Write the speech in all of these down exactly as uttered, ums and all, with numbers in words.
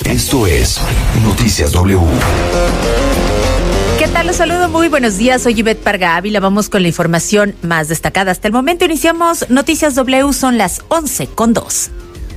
Esto es Noticias W. ¿Qué tal? Los saludo, muy buenos días. Soy Ivette Parga Ávila. Vamos con la información más destacada. Hasta el momento iniciamos Noticias W, son las once con dos.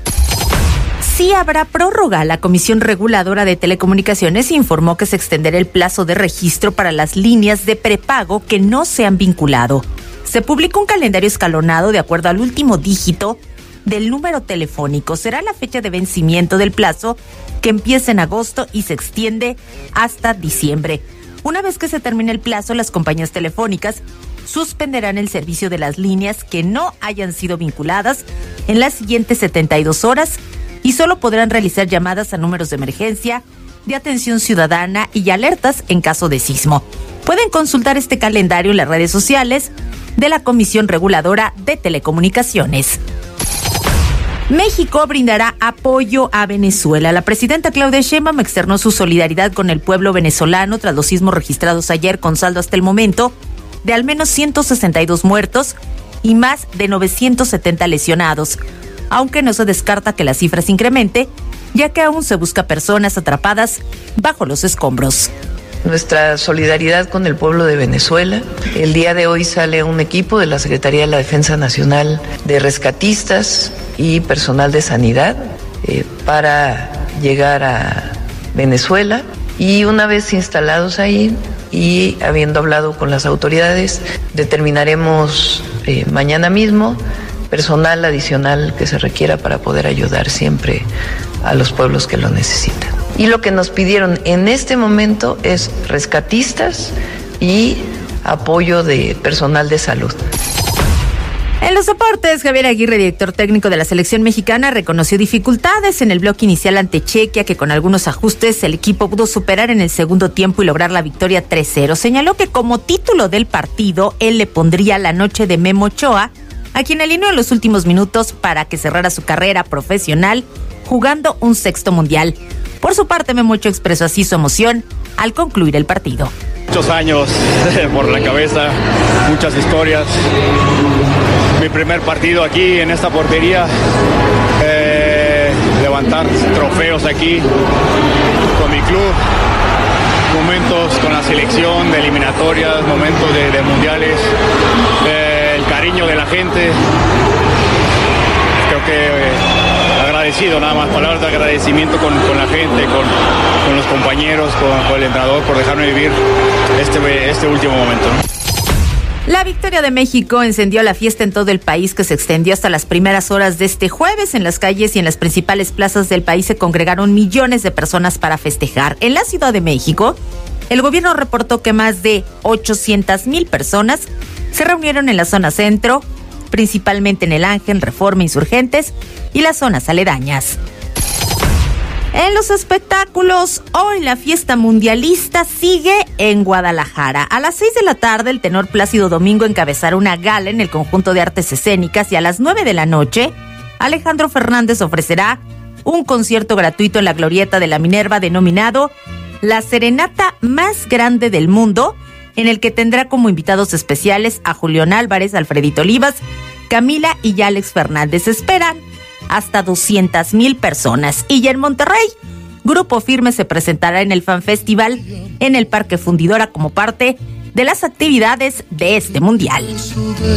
Sí habrá prórroga. La Comisión Reguladora de Telecomunicaciones informó que se extenderá el plazo de registro para las líneas de prepago que no se han vinculado. Se publicó un calendario escalonado de acuerdo al último dígito del número telefónico. Será la fecha de vencimiento del plazo, que empieza en agosto y se extiende hasta diciembre. Una vez que se termine el plazo, las compañías telefónicas suspenderán el servicio de las líneas que no hayan sido vinculadas en las siguientes setenta y dos horas y solo podrán realizar llamadas a números de emergencia, de atención ciudadana y alertas en caso de sismo. Pueden consultar este calendario en las redes sociales de la Comisión Reguladora de Telecomunicaciones. México brindará apoyo a Venezuela. La presidenta Claudia Sheinbaum externó su solidaridad con el pueblo venezolano tras los sismos registrados ayer, con saldo hasta el momento de al menos ciento sesenta y dos muertos y más de novecientos setenta lesionados, aunque no se descarta que la cifra se incremente, ya que aún se busca personas atrapadas bajo los escombros. Nuestra solidaridad con el pueblo de Venezuela. El día de hoy sale un equipo de la Secretaría de la Defensa Nacional de rescatistas y personal de sanidad eh, para llegar a Venezuela, y una vez instalados ahí y habiendo hablado con las autoridades, determinaremos eh, mañana mismo personal adicional que se requiera para poder ayudar siempre a los pueblos que lo necesitan. Y lo que nos pidieron en este momento es rescatistas y apoyo de personal de salud. En los deportes, Javier Aguirre, director técnico de la selección mexicana, reconoció dificultades en el bloque inicial ante Chequia, que con algunos ajustes el equipo pudo superar en el segundo tiempo y lograr la victoria tres cero. Señaló que como título del partido, él le pondría La Noche de Memo Ochoa, a quien alineó en los últimos minutos para que cerrara su carrera profesional jugando un sexto mundial. Por su parte, Memo Ochoa expresó así su emoción al concluir el partido. Muchos años por la cabeza, muchas historias. Mi primer partido aquí en esta portería, eh, levantar trofeos aquí con mi club, momentos con la selección de eliminatorias, momentos de, de mundiales, eh, el cariño de la gente. Creo que eh, agradecido, nada más, palabras de agradecimiento con, con la gente, con, con los compañeros, con, con el entrenador por dejarme vivir este, este último momento. La victoria de México encendió la fiesta en todo el país, que se extendió hasta las primeras horas de este jueves. En las calles y en las principales plazas del país se congregaron millones de personas para festejar. En la Ciudad de México, el gobierno reportó que más de ochocientas mil personas se reunieron en la zona centro, principalmente en el Ángel, Reforma, Insurgentes y las zonas aledañas. En los espectáculos, hoy la fiesta mundialista sigue en Guadalajara. A las seis de la tarde, el tenor Plácido Domingo encabezará una gala en el Conjunto de Artes Escénicas, y a las nueve de la noche, Alejandro Fernández ofrecerá un concierto gratuito en la Glorieta de la Minerva denominado La Serenata Más Grande del Mundo, en el que tendrá como invitados especiales a Julián Álvarez, Alfredito Olivas, Camila y Alex Fernández. Esperan hasta doscientas mil personas. Y ya en Monterrey, Grupo Firme se presentará en el Fan Festival en el Parque Fundidora como parte de las actividades de este mundial.